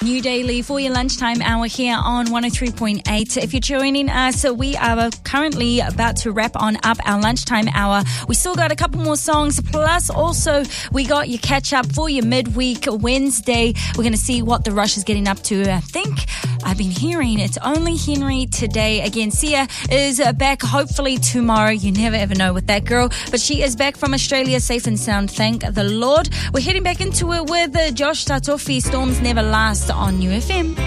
New Daily for your lunchtime hour here on 103.8. If you're joining us, we are currently about to wrap on up our lunchtime hour. We still got a couple more songs, plus also we got your catch up for your midweek Wednesday. We're going to see what The Rush is getting up to. I think I've been hearing it's only Henry today. Again, Sia is back hopefully tomorrow. You never ever know with that girl, but she is back from Australia safe and sound, thank the Lord. We're heading back into it with Josh Tatofi. Storms Never Last on UFM.